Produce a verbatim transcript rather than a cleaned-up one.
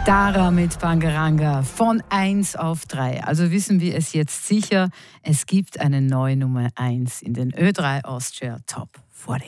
Dara mit Bangaranga von eins auf drei. Also wissen wir es jetzt sicher, es gibt eine neue Nummer eins in den Ö drei Austria Top vierzig.